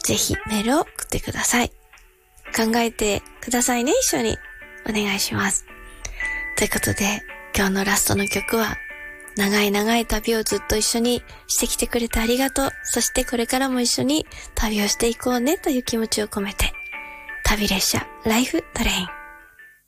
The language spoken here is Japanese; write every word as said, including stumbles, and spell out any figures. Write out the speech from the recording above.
ぜひメールを送ってください。考えてくださいね、一緒に。お願いします。ということで、今日のラストの曲は、長い長い旅をずっと一緒にしてきてくれてありがとう。そしてこれからも一緒に旅をしていこうねという気持ちを込めて、旅列車ライフトレイン。